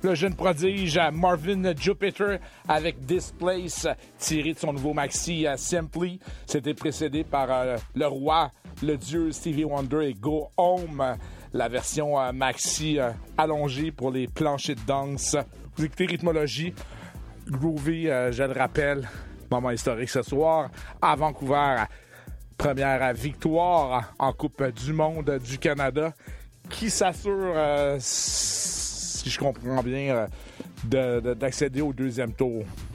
le jeune prodige Marvin Jupiter avec Displace, tiré de son nouveau maxi Simply. C'était précédé par le roi, le dieu Stevie Wonder et Go Home, la version maxi allongée pour les planchers de danse. Vous écoutez Rythmologie, groovy, je le rappelle, moment historique ce soir, à Vancouver. Première victoire en Coupe du monde du Canada qui s'assure, si je comprends bien, d'accéder au deuxième tour.